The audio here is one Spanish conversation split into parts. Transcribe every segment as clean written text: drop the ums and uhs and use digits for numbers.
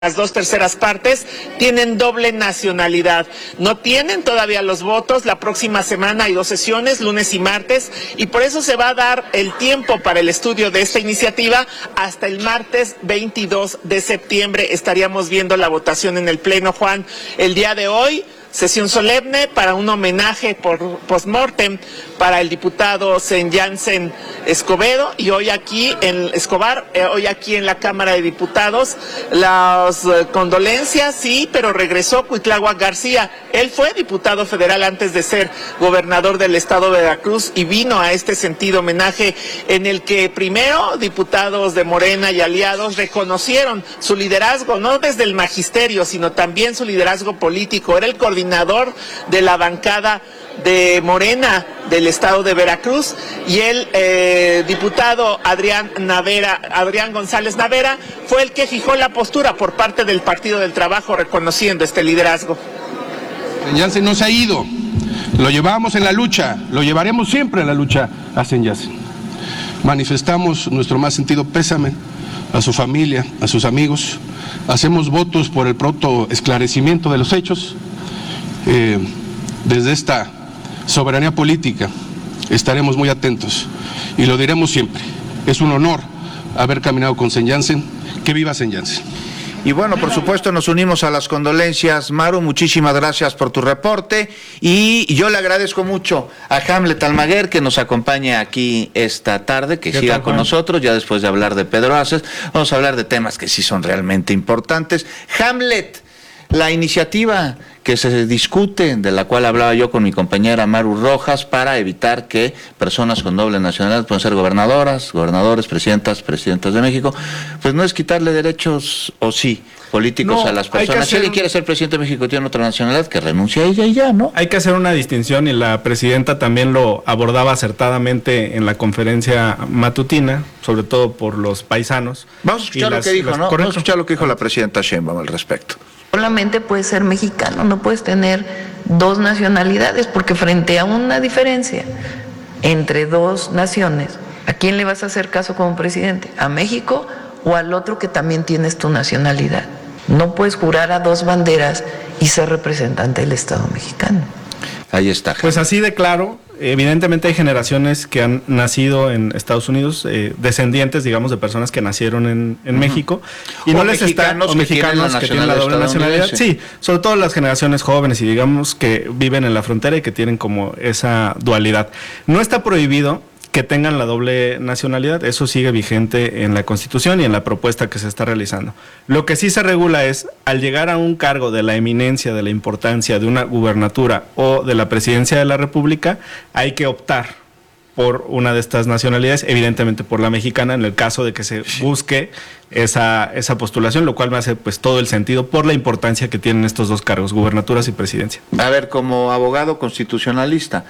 las 2/3 partes tienen doble nacionalidad. No tienen todavía los votos. La próxima semana hay 2 sesiones, lunes y martes, y por eso se va a dar el tiempo para el estudio de esta iniciativa hasta el martes 22 de septiembre. Estaríamos viendo la votación en el Pleno, Juan, el día de hoy. Sesión solemne para un homenaje por post-mortem para el diputado Jansen Escobedo, y hoy aquí en hoy aquí en la Cámara de Diputados las condolencias, sí, pero regresó Cuitláhuac García. Él fue diputado federal antes de ser gobernador del estado de Veracruz y vino a este sentido homenaje en el que primero diputados de Morena y aliados reconocieron su liderazgo, no desde el magisterio, sino también su liderazgo político. Era el coordinador de la bancada de Morena del estado de Veracruz, y el diputado Adrián González Navera fue el que fijó la postura por parte del Partido del Trabajo, reconociendo este liderazgo. Jansen no se ha ido, lo llevamos en la lucha, lo llevaremos siempre en la lucha a Jansen. Manifestamos nuestro más sentido pésame a su familia, a sus amigos, hacemos votos por el pronto esclarecimiento de los hechos. Desde esta soberanía política estaremos muy atentos y lo diremos siempre. Es un honor haber caminado con Jansen. Que viva Jansen. Y bueno, por supuesto nos unimos a las condolencias. Maru, muchísimas gracias por tu reporte, y yo le agradezco mucho a Hamlet Almaguer que nos acompaña aquí esta tarde, que siga con nosotros. Ya después de hablar de Pedro Aces, vamos a hablar de temas que sí son realmente importantes. Hamlet, la iniciativa que se discute, de la cual hablaba yo con mi compañera Maru Rojas, para evitar que personas con doble nacionalidad puedan ser gobernadoras, gobernadores, presidentas de México, pues no es quitarle derechos, o sí, políticos a las personas. Si alguien quiere ser presidente de México y tiene otra nacionalidad, que renuncie a ella y ya, ¿no? Hay que hacer una distinción, y la presidenta también lo abordaba acertadamente en la conferencia matutina, sobre todo por los paisanos. Vamos a escuchar lo que dijo, ¿no? Vamos a escuchar lo que dijo la presidenta Sheinbaum al respecto. Solamente puedes ser mexicano, no puedes tener 2 nacionalidades, porque frente a una diferencia entre 2 naciones, ¿a quién le vas a hacer caso como presidente? ¿A México o al otro que también tienes tu nacionalidad? No puedes jurar a 2 banderas y ser representante del Estado mexicano. Ahí está. Pues así de claro. Evidentemente hay generaciones que han nacido en Estados Unidos, descendientes, digamos, de personas que nacieron en México, y no les están, o mexicanos que tienen la doble nacionalidad. Sí, sobre todo las generaciones jóvenes, y digamos que viven en la frontera y que tienen como esa dualidad. No está prohibido que tengan la doble nacionalidad, eso sigue vigente en la Constitución y en la propuesta que se está realizando. Lo que sí se regula es, al llegar a un cargo de la eminencia, de la importancia de una gubernatura o de la presidencia de la República, hay que optar por una de estas nacionalidades, evidentemente por la mexicana, en el caso de que se busque esa postulación, lo cual me hace pues todo el sentido por la importancia que tienen estos 2 cargos, gubernaturas y presidencia. A ver, como abogado constitucionalista,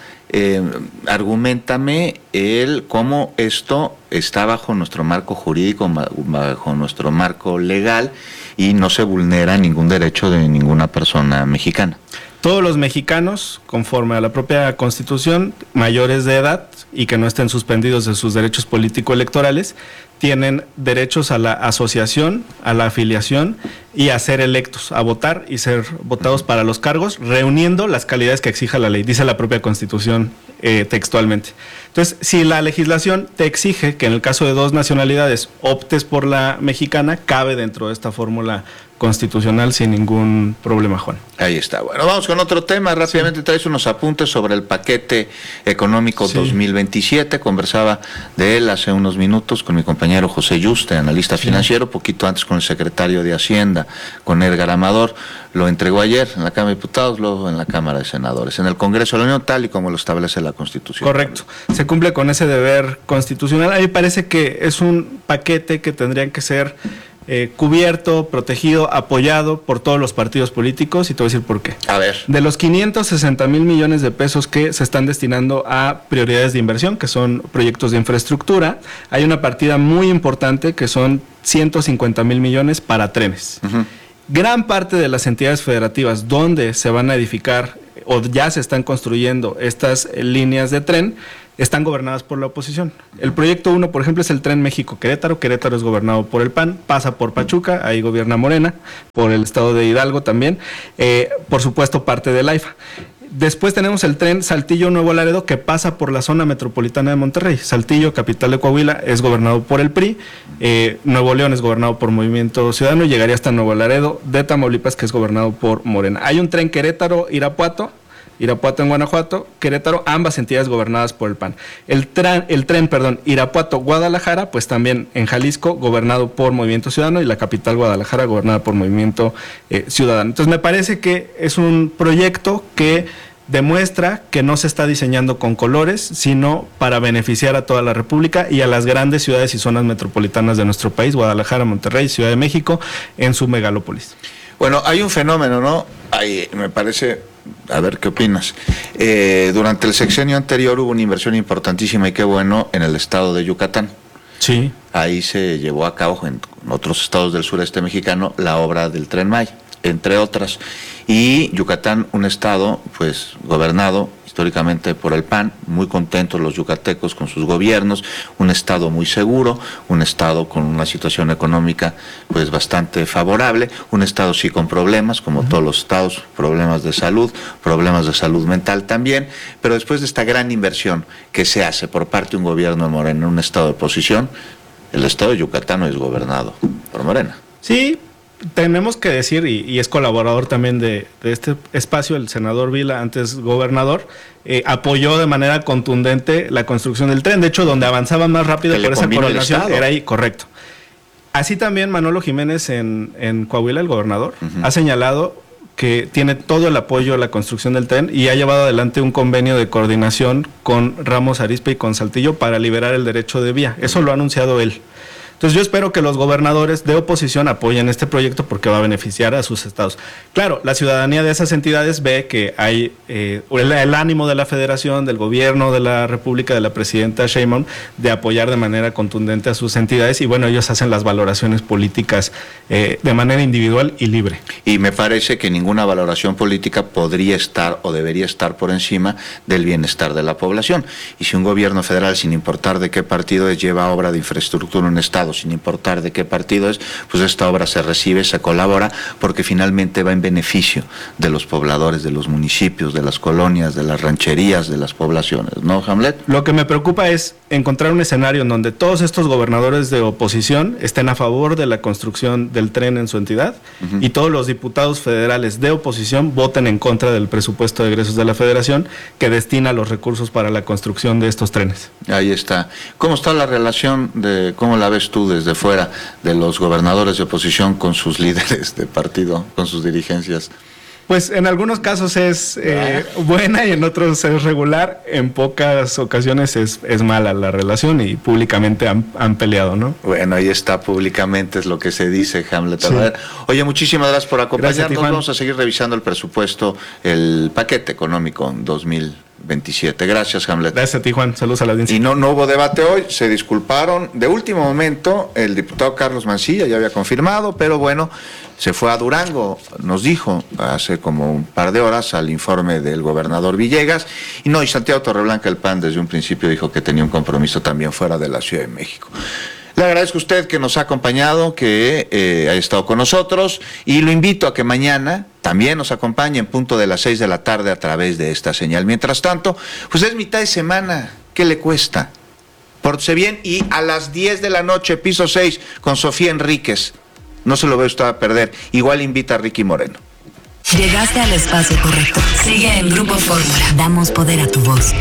argumentame cómo esto está bajo nuestro marco jurídico, bajo nuestro marco legal, y no se vulnera ningún derecho de ninguna persona mexicana. Todos los mexicanos, conforme a la propia Constitución, mayores de edad y que no estén suspendidos de sus derechos político-electorales, tienen derechos a la asociación, a la afiliación y a ser electos, a votar y ser votados para los cargos, reuniendo las calidades que exija la ley, dice la propia Constitución textualmente. Entonces, si la legislación te exige que en el caso de 2 nacionalidades optes por la mexicana, cabe dentro de esta fórmula constitucional sin ningún problema, Juan. Ahí está. Bueno, vamos con otro tema. Rápidamente traes unos apuntes sobre el paquete económico 2027. Conversaba de él hace unos minutos con mi compañero José Yuste, analista financiero, poquito antes con el secretario de Hacienda, con Edgar Amador. Lo entregó ayer en la Cámara de Diputados, luego en la Cámara de Senadores, en el Congreso de la Unión, tal y como lo establece la Constitución. Correcto. Se cumple con ese deber constitucional. A mí me parece que es un paquete que tendría que ser cubierto, protegido, apoyado por todos los partidos políticos, y te voy a decir por qué. A ver. De los 560,000 millones de pesos que se están destinando a prioridades de inversión, que son proyectos de infraestructura, hay una partida muy importante que son 150,000 millones para trenes. Gran parte de las entidades federativas donde se van a edificar o ya se están construyendo estas líneas de tren están gobernadas por la oposición. El proyecto 1, por ejemplo, es el Tren México-Querétaro. Querétaro es gobernado por el PAN, pasa por Pachuca, ahí gobierna Morena, por el estado de Hidalgo también, por supuesto parte del AIFA. Después tenemos el tren Saltillo-Nuevo Laredo, que pasa por la zona metropolitana de Monterrey. Saltillo, capital de Coahuila, es gobernado por el PRI. Nuevo León es gobernado por Movimiento Ciudadano y llegaría hasta Nuevo Laredo de Tamaulipas, que es gobernado por Morena. Hay un tren Querétaro-Irapuato en Guanajuato, Querétaro, ambas entidades gobernadas por el PAN. El tren, Irapuato-Guadalajara, pues también en Jalisco, gobernado por Movimiento Ciudadano, y la capital Guadalajara, gobernada por Movimiento Ciudadano. Entonces me parece que es un proyecto que demuestra que no se está diseñando con colores, sino para beneficiar a toda la República y a las grandes ciudades y zonas metropolitanas de nuestro país, Guadalajara, Monterrey, Ciudad de México, en su megalópolis. Bueno, hay un fenómeno, ¿no? Ahí me parece, a ver qué opinas. Durante el sexenio anterior hubo una inversión importantísima, y qué bueno, en el estado de Yucatán. Sí. Ahí se llevó a cabo en otros estados del sureste mexicano la obra del Tren Maya, entre otras. Y Yucatán, un estado pues gobernado históricamente por el PAN, muy contentos los yucatecos con sus gobiernos, un estado muy seguro, un estado con una situación económica pues bastante favorable, un estado sí con problemas, como todos los estados, problemas de salud mental también, pero después de esta gran inversión que se hace por parte de un gobierno de Morena en un estado de oposición, el estado de Yucatán es gobernado por Morena. Sí. Tenemos que decir, y es colaborador también de este espacio, el senador Vila, antes gobernador, apoyó de manera contundente la construcción del tren. De hecho, donde avanzaba más rápido por esa coordinación era ahí, correcto. Así también Manolo Jiménez en Coahuila, el gobernador, ha señalado que tiene todo el apoyo a la construcción del tren y ha llevado adelante un convenio de coordinación con Ramos Arizpe y con Saltillo para liberar el derecho de vía. Eso lo ha anunciado él. Entonces yo espero que los gobernadores de oposición apoyen este proyecto porque va a beneficiar a sus estados. Claro, la ciudadanía de esas entidades ve que hay el ánimo de la federación, del gobierno de la República, de la presidenta Sheinbaum, de apoyar de manera contundente a sus entidades, y bueno, ellos hacen las valoraciones políticas de manera individual y libre. Y me parece que ninguna valoración política podría estar o debería estar por encima del bienestar de la población. Y si un gobierno federal, sin importar de qué partido es, lleva obra de infraestructura en un estado, sin importar de qué partido es, pues esta obra se recibe, se colabora, porque finalmente va en beneficio de los pobladores, de los municipios, de las colonias, de las rancherías, de las poblaciones, ¿no, Hamlet? Lo que me preocupa es encontrar un escenario en donde todos estos gobernadores de oposición estén a favor de la construcción del tren en su entidad y todos los diputados federales de oposición voten en contra del presupuesto de egresos de la federación que destina los recursos para la construcción de estos trenes. Ahí está. ¿Cómo está la relación cómo la ves tú desde fuera, de los gobernadores de oposición con sus líderes de partido, con sus dirigencias? Pues en algunos casos es buena y en otros es regular. En pocas ocasiones es mala la relación y públicamente han peleado, ¿no? Bueno, ahí está, públicamente es lo que se dice, Hamlet. Sí. Oye, muchísimas gracias por acompañarnos. Gracias, vamos a seguir revisando el presupuesto, el paquete económico 2027. Gracias, Hamlet. Gracias a ti, Juan. Saludos a la audiencia. Y no hubo debate hoy, se disculparon. De último momento, el diputado Carlos Mancilla ya había confirmado, pero bueno, se fue a Durango, nos dijo hace como un par de horas al informe del gobernador Villegas. Y Santiago Torreblanca, el PAN, desde un principio dijo que tenía un compromiso también fuera de la Ciudad de México. Le agradezco a usted que nos ha acompañado, que haya estado con nosotros, y lo invito a que mañana también nos acompañe en punto de las 6 de la tarde a través de esta señal. Mientras tanto, pues es mitad de semana, ¿qué le cuesta? Pórtese bien, y a las 10 de la noche, piso 6, con Sofía Enríquez. No se lo ve usted a perder. Igual invita a Ricky Moreno. Llegaste al espacio correcto. Sigue en Grupo Fórmula. Damos poder a tu voz.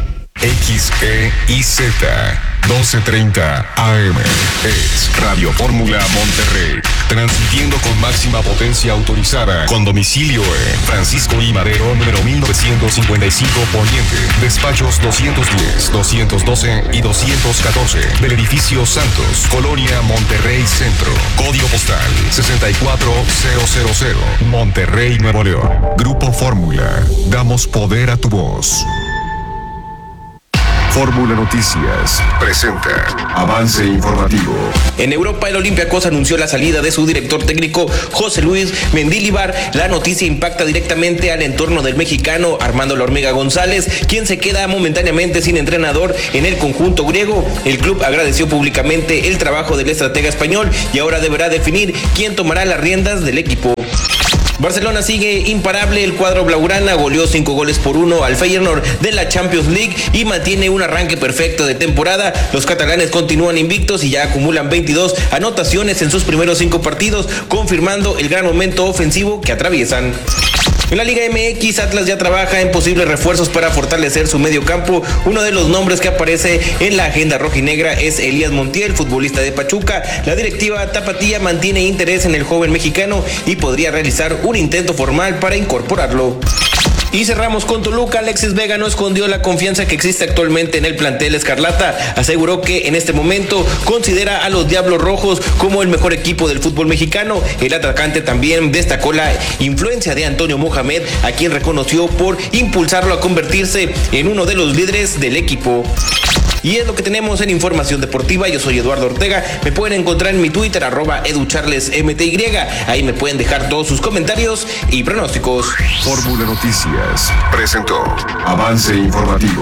XEIZ 1230 AM es Radio Fórmula Monterrey, transmitiendo con máxima potencia autorizada, con domicilio en Francisco I. Madero, número 1955 Poniente, despachos 210, 212 y 214 del edificio Santos, Colonia Monterrey Centro, código postal 64000, Monterrey, Nuevo León. Grupo Fórmula, damos poder a tu voz. Fórmula Noticias presenta Avance Informativo. En Europa, el Olympiacos anunció la salida de su director técnico José Luis Mendilibar. La noticia impacta directamente al entorno del mexicano Armando La Hormiga González, quien se queda momentáneamente sin entrenador en el conjunto griego. El club agradeció públicamente el trabajo del estratega español y ahora deberá definir quién tomará las riendas del equipo. Barcelona sigue imparable, el cuadro blaugrana goleó 5-1 al Feyenoord de la Champions League y mantiene un arranque perfecto de temporada. Los catalanes continúan invictos y ya acumulan 22 anotaciones en sus primeros 5 partidos, confirmando el gran momento ofensivo que atraviesan. En la Liga MX, Atlas ya trabaja en posibles refuerzos para fortalecer su medio campo. Uno de los nombres que aparece en la agenda rojinegra es Elías Montiel, futbolista de Pachuca. La directiva tapatía mantiene interés en el joven mexicano y podría realizar un intento formal para incorporarlo. Y cerramos con Toluca. Alexis Vega no escondió la confianza que existe actualmente en el plantel escarlata. Aseguró que en este momento considera a los Diablos Rojos como el mejor equipo del fútbol mexicano. El atacante también destacó la influencia de Antonio Mohamed, a quien reconoció por impulsarlo a convertirse en uno de los líderes del equipo. Y es lo que tenemos en Información Deportiva. Yo soy Eduardo Ortega. Me pueden encontrar en mi Twitter, @educharlesmty. Ahí me pueden dejar todos sus comentarios y pronósticos. Fórmula Noticias presentó Avance Informativo.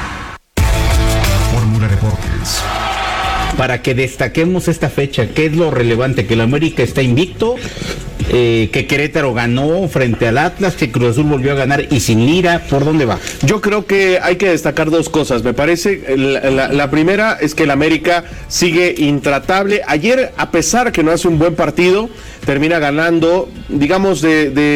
Fórmula Deportes. Para que destaquemos esta fecha, ¿qué es lo relevante? Que el América está invicto, que Querétaro ganó frente al Atlas, que Cruz Azul volvió a ganar y sin Lira. ¿Por dónde va? Yo creo que hay que destacar dos cosas. Me parece, la primera es que el América sigue intratable. Ayer, a pesar que no hace un buen partido, termina ganando, digamos,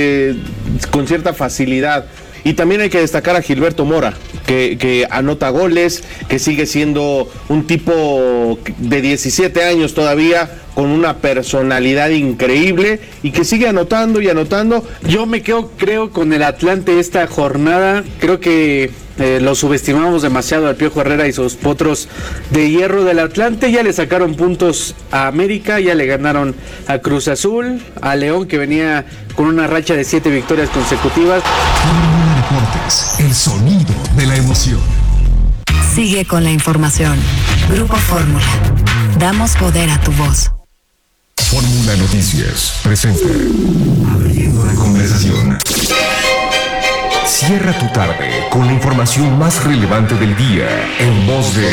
con cierta facilidad. Y también hay que destacar a Gilberto Mora, que anota goles, que sigue siendo un tipo de 17 años todavía, con una personalidad increíble y que sigue anotando y anotando. Yo me quedo, creo, con el Atlante esta jornada. Creo que lo subestimamos demasiado al Piojo Herrera y sus potros de hierro del Atlante. Ya le sacaron puntos a América, ya le ganaron a Cruz Azul, a León, que venía con una racha de 7 victorias consecutivas. Fórmula Deportes, el sonido de la emoción. Sigue con la información. Grupo Fórmula. Damos poder a tu voz. Fórmula Noticias presenta Abriendo la conversación. Cierra tu tarde con la información más relevante del día en voz de...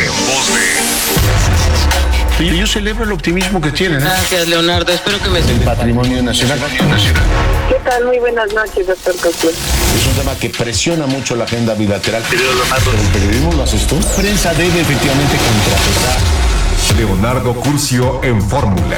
Yo celebro el optimismo que tienen. Gracias, Leonardo. Espero que me... El patrimonio nacional. ¿Qué tal? Muy buenas noches, doctor Cosío. Es un tema que presiona mucho la agenda bilateral. Pero el periodismo lo haces tú. La prensa debe efectivamente contrarrestar. Leonardo Curcio en Fórmula.